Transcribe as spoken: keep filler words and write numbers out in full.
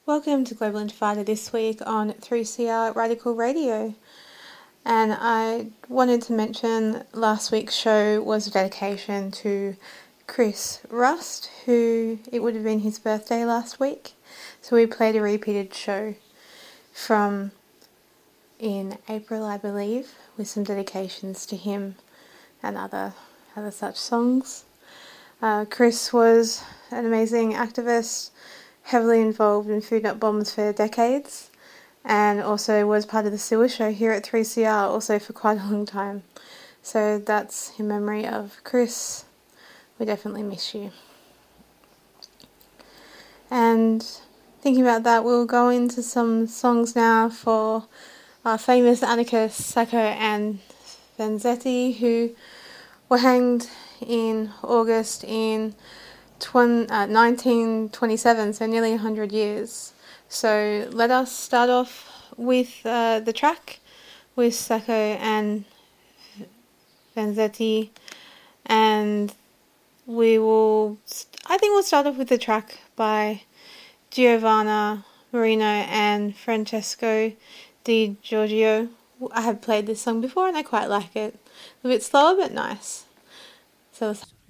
Welcome to Global Intifada this week on three C R Radical Radio. And I wanted to mention last week's show was a dedication to Chris Rust, who it would have been his birthday last week. So we played a repeated show from in April, I believe, with some dedications to him and other other such songs. Uh, Chris was an amazing activist, heavily involved in Food Not Bombs for decades, and also was part of the Sewer Show here at three C R also for quite a long time. So that's in memory of Chris. We definitely miss you. And thinking about that, we'll go into some songs now for our famous anarchists Sacco and Vanzetti, who were hanged in August in nineteen twenty-seven, so nearly one hundred years. So let us start off with uh, the track with Sacco and Vanzetti, and we will, I think we'll start off with the track by Giovanna Marino and Francesco Di Giorgio. I have played this song before and I quite like it. A bit slower but nice. So let's